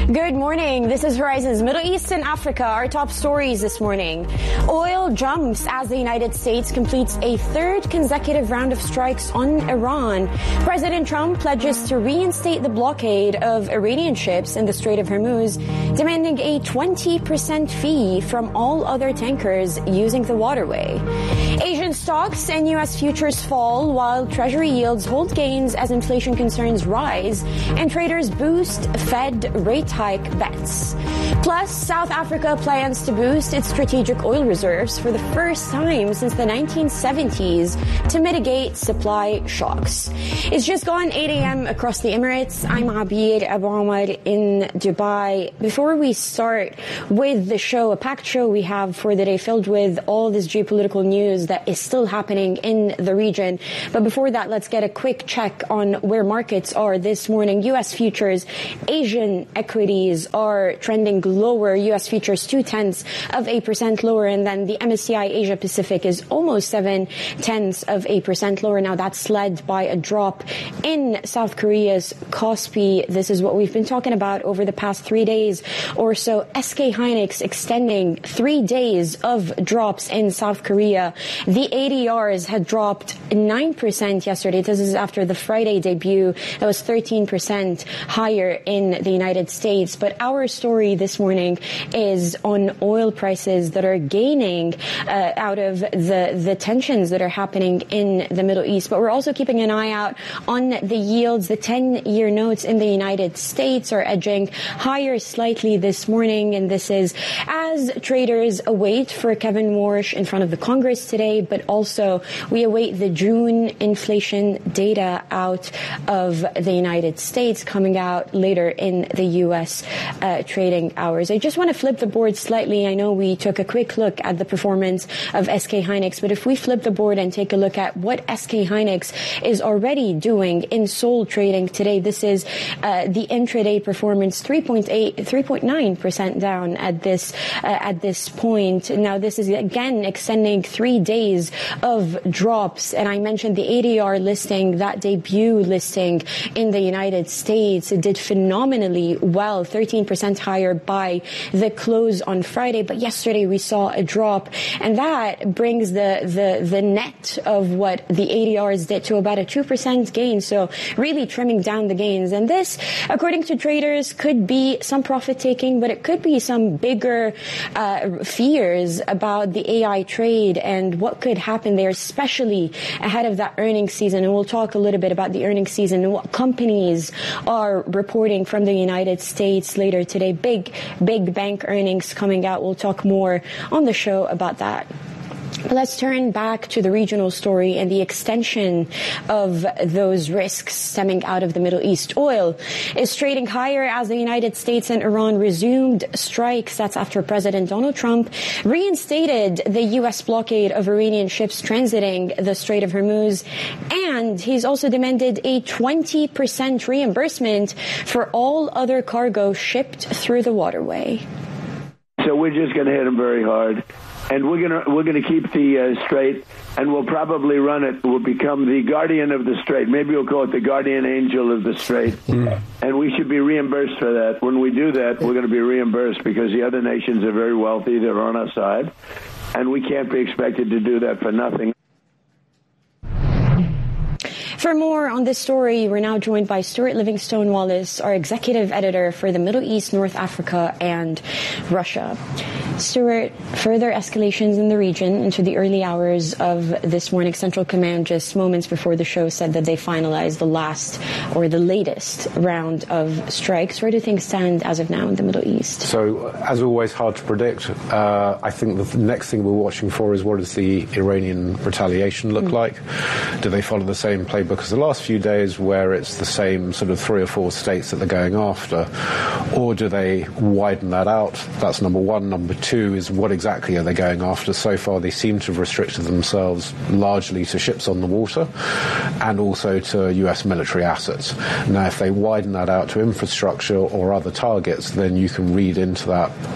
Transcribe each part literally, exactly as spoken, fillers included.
Good morning. This is Horizon's Middle East and Africa. Our top stories this morning. Oil jumps as the United States completes a third consecutive round of strikes on Iran. President Trump pledges to reinstate the blockade of Iranian ships in the Strait of Hormuz, demanding a twenty percent fee from all other tankers using the waterway. Asian stocks and U S futures fall while Treasury yields hold gains as inflation concerns rise and traders boost Fed rate hike bets. Plus, South Africa plans to boost its strategic oil reserves for the first time since the nineteen seventies to mitigate supply shocks. It's just gone eight a.m. across the Emirates. I'm Abir Abu Omar in Dubai. Before we start with the show, a packed show we have for the day filled with all this geopolitical news that is still happening in the region. But before that, let's get a quick check on where markets are this morning. U S futures, Asian equities are trending lower. U S futures two-tenths of a percent lower, and then the M S C I Asia Pacific is almost seven-tenths of a percent lower. Now that's led by a drop in South Korea's Kospi. This is what we've been talking about over the past three days or so. S K Hynix extending three days of drops in South Korea. The A D Rs had dropped nine percent yesterday. This is after the Friday debut that was thirteen percent higher in the United States. But our story this morning is on oil prices that are gaining uh, out of the, the tensions that are happening in the Middle East. But we're also keeping an eye out on the yields. The ten-year notes in the United States are edging higher slightly this morning. And this is as traders await for Kevin Warsh in front of the Congress today, but also we await the June inflation data out of the United States coming out later in the U S uh, trading hours. I just want to flip the board slightly. I know we took a quick look at the performance of S K Hynix, but if we flip the board and take a look at what S K Hynix is already doing in Seoul trading today, this is uh, the intraday performance, three point eight, three point nine percent down at this uh, at this point. Now, this is again extending three days of drops, and I mentioned the A D R listing, that debut listing in the United States. It did phenomenally well, thirteen percent higher by the close on Friday. But yesterday we saw a drop, and that brings the, the, the net of what the A D Rs did to about a two percent gain. So really trimming down the gains. And this, according to traders, could be some profit taking, but it could be some bigger uh, fears about the A I trade and what could happen there, especially ahead of that earnings season. And we'll talk a little bit about the earnings season and what companies are reporting from the United States later today. Big, big bank earnings coming out. We'll talk more on the show about that. But let's turn back to the regional story and the extension of those risks stemming out of the Middle East. Oil is trading higher as the United States and Iran resumed strikes. That's after President Donald Trump reinstated the U S blockade of Iranian ships transiting the Strait of Hormuz. And he's also demanded a twenty percent reimbursement for all other cargo shipped through the waterway. So we're just going to hit him very hard. And we're gonna we're gonna keep the uh, strait, and we'll probably run it. We'll become the guardian of the strait. Maybe we'll call it the guardian angel of the strait. Mm. And we should be reimbursed for that. When we do that, we're going to be reimbursed because the other nations are very wealthy. They're on our side, and we can't be expected to do that for nothing. For more on this story, we're now joined by Stuart Livingstone Wallace, our executive editor for the Middle East, North Africa, and Russia. Stuart, further escalations in the region into the early hours of this morning. Central Command just moments before the show said that they finalized the last or the latest round of strikes. Where do things stand as of now in the Middle East? So, as always, hard to predict. Uh, I think the next thing we're watching for is what does the Iranian retaliation look mm. like? Do they follow the same playbook as the last few days where it's the same sort of three or four states that they're going after? Or do they widen that out? That's number one. Number two is what exactly are they going after? So far, they seem to have restricted themselves largely to ships on the water and also to U S military assets. Now, if they widen that out to infrastructure or other targets, then you can read into that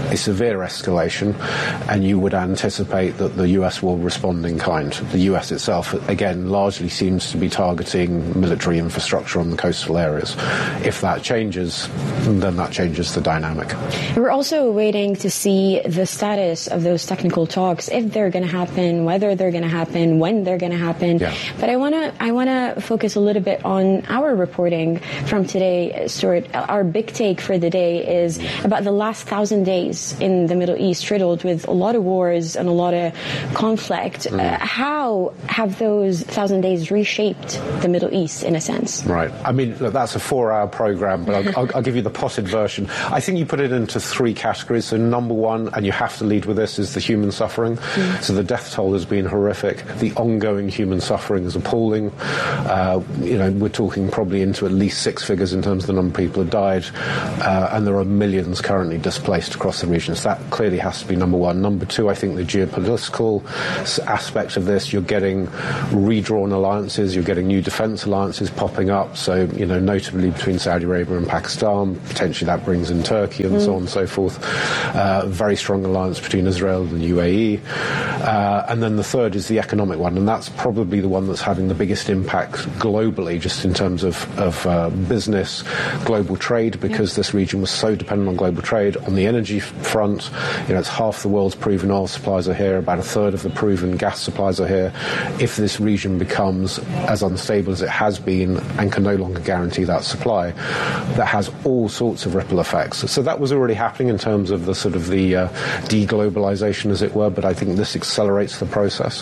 a severe escalation, and you would anticipate that the U S will respond in kind. The U S itself, again, largely seems to be targeting military infrastructure on the coastal areas. If that changes, then that changes the dynamic. We're also waiting to see the status of those technical talks, if they're going to happen, whether they're going to happen, when they're going to happen. Yeah. But I want to I want to focus a little bit on our reporting from today, Stuart. Our big take for the day is about the last thousand days in the Middle East, riddled with a lot of wars and a lot of conflict. Mm. Uh, how have those thousand days reshaped the Middle East, in a sense? Right. I mean, look, that's a four-hour program, but I'll, I'll, I'll give you the potted version. I think you put it into three categories. So number one, and you have to lead with this, is the human suffering. Mm. So the death toll has been horrific. The ongoing human suffering is appalling. Uh, you know, we're talking probably into at least six figures in terms of the number of people who died, uh, and there are millions currently displaced across the region. So that clearly has to be number one. Number two, I think the geopolitical aspect of this, you're getting redrawn alliances, you're getting new defence alliances popping up. So, you know, notably between Saudi Arabia and Pakistan, potentially that brings in Turkey and mm. so on and so forth. Uh, very strong alliance between Israel and the U A E. Uh, and then the third is the economic one, and that's probably the one that's having the biggest impact globally, just in terms of, of uh, business, global trade, because yeah. this region was so dependent on global trade. On the energy front, you know, it's half the world's proven oil supplies are here, about a third of the proven gas supplies are here. If this region becomes as unstable as it has been and can no longer guarantee that supply, that has all sorts of ripple effects. So that was already happening in terms of the sort of the uh, deglobalization, as it were, but I think this accelerates the process.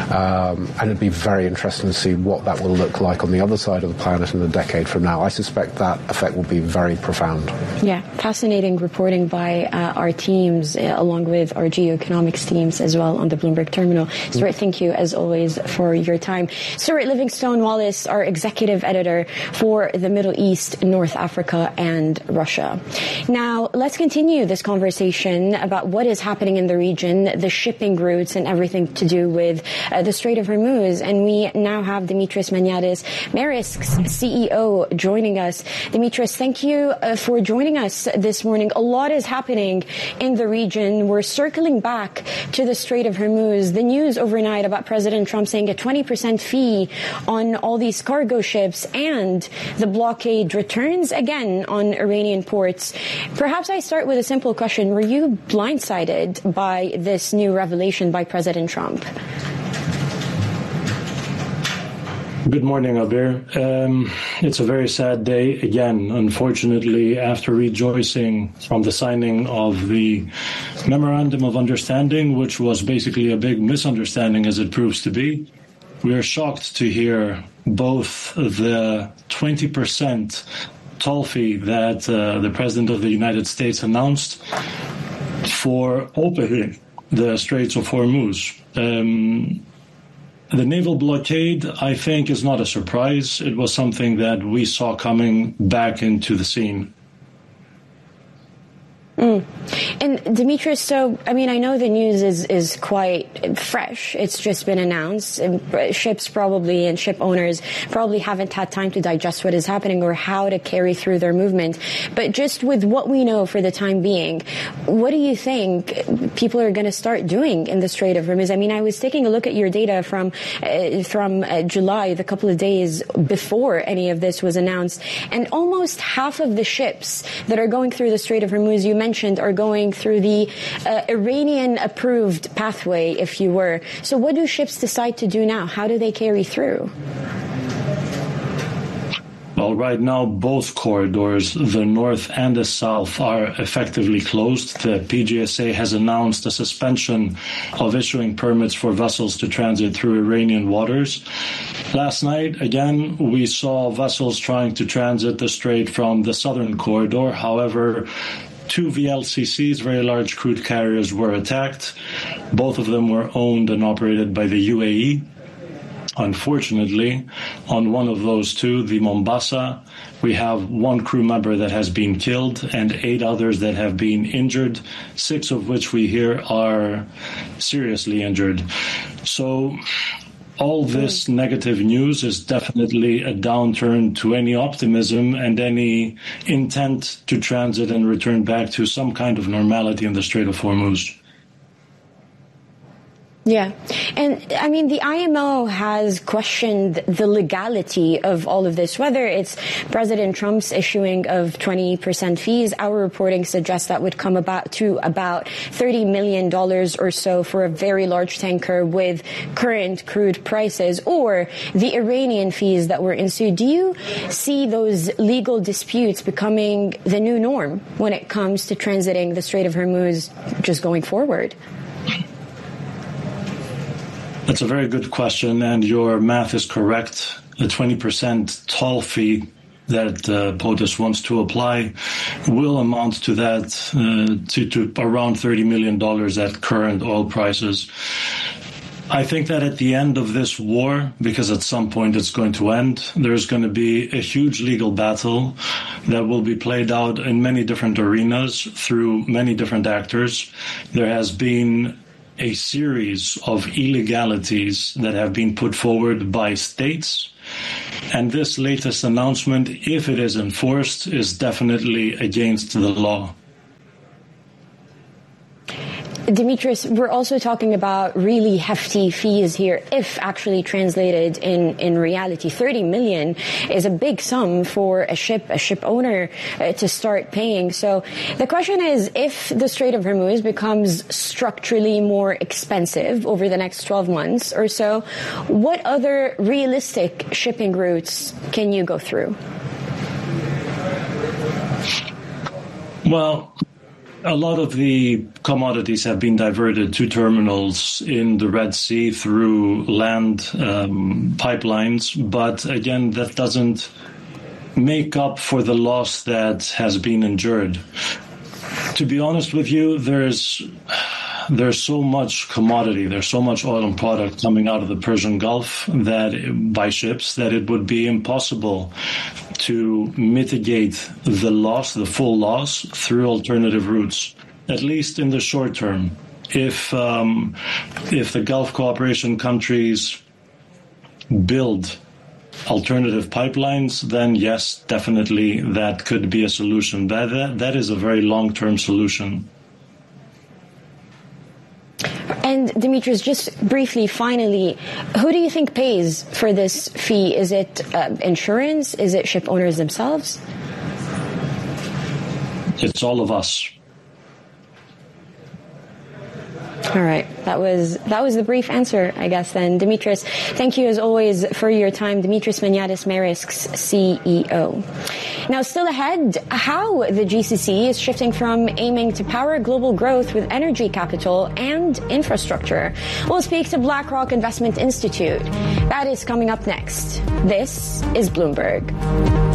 Um, and it'd be very interesting to see what that will look like on the other side of the planet in a decade from now. I suspect that effect will be very profound. Yeah, fascinating reporting by uh, our teams, uh, along with our geoeconomics teams as well on the Bloomberg Terminal. Stuart, mm. thank you as always for your time. Stuart Livingstone-Wallace, our executive editor for the Middle East, North Africa and Russia. Now, let's continue this conversation about what is happening in the region, the shipping routes and everything to do with uh, the Strait of Hormuz. And we now have Dimitris Maniadis, Maersk's C E O, joining us. Dimitris, thank you uh, for joining us this morning. A lot is happening in the region. We're circling back to the Strait of Hormuz. The news overnight about President Trump saying a twenty percent fee on all these cargo ships, and the blockade returns again on Iranian ports. Perhaps I start with a simple question. Were you blindsided by this new revelation by President Trump? Good morning, Albert. Um, it's a very sad day. Again, unfortunately, after rejoicing from the signing of the Memorandum of Understanding, which was basically a big misunderstanding as it proves to be, we are shocked to hear both the twenty percent toll fee that uh, the President of the United States announced for opening the Straits of Hormuz. Um, The naval blockade, I think, is not a surprise. It was something that we saw coming back into the scene. Mm. And Dimitris, so, I mean, I know the news is, is quite fresh. It's just been announced. And ships probably and ship owners probably haven't had time to digest what is happening or how to carry through their movement. But just with what we know for the time being, what do you think people are going to start doing in the Strait of Hormuz? I mean, I was taking a look at your data from uh, from uh, July, the couple of days before any of this was announced, and almost half of the ships that are going through the Strait of Hormuz, you mentioned, are going through the uh, Iranian-approved pathway, if you were. So what do ships decide to do now? How do they carry through? Well, right now, both corridors, the north and the south, are effectively closed. The P G S A has announced a suspension of issuing permits for vessels to transit through Iranian waters. Last night, again, we saw vessels trying to transit the strait from the southern corridor. However, two V L C Cs, very large crude carriers, were attacked. Both of them were owned and operated by the U A E. Unfortunately, on one of those two, the Mombasa, we have one crew member that has been killed and eight others that have been injured, six of which we hear are seriously injured. So all this negative news is definitely a downturn to any optimism and any intent to transit and return back to some kind of normality in the Strait of Hormuz. Yeah. And I mean, the I M O has questioned the legality of all of this, whether it's President Trump's issuing of twenty percent fees. Our reporting suggests that would come about to about thirty million dollars or so for a very large tanker with current crude prices, or the Iranian fees that were ensued. Do you see those legal disputes becoming the new norm when it comes to transiting the Strait of Hormuz just going forward? That's a very good question, and your math is correct. The twenty percent toll fee that uh, POTUS wants to apply will amount to that, uh, to, to around thirty million dollars at current oil prices. I think that at the end of this war, because at some point it's going to end, there's going to be a huge legal battle that will be played out in many different arenas through many different actors. There has been a series of illegalities that have been put forward by states. And this latest announcement, if it is enforced, is definitely against the law. Dimitris, we're also talking about really hefty fees here, if actually translated in, in reality. thirty million is a big sum for a ship, a ship owner uh, to start paying. So the question is, if the Strait of Hormuz becomes structurally more expensive over the next twelve months or so, what other realistic shipping routes can you go through? Well, a lot of the commodities have been diverted to terminals in the Red Sea through land um, pipelines. But again, that doesn't make up for the loss that has been endured. To be honest with you, there's there's so much commodity, there's so much oil and product coming out of the Persian Gulf that by ships that it would be impossible to mitigate the loss, the full loss, through alternative routes, at least in the short term. If um, if the Gulf cooperation countries build alternative pipelines, then yes, definitely that could be a solution. That that, that is a very long-term solution. And Dimitris, just briefly, finally, who do you think pays for this fee? Is it uh, insurance? Is it ship owners themselves? It's all of us. All right. That was that was the brief answer, I guess, then. Dimitris, thank you as always for your time. Dimitris Maniatis, Maersk's C E O. Now, still ahead, how the G C C is shifting from aiming to power global growth with energy capital and infrastructure. We'll speak to BlackRock Investment Institute. That is coming up next. This is Bloomberg.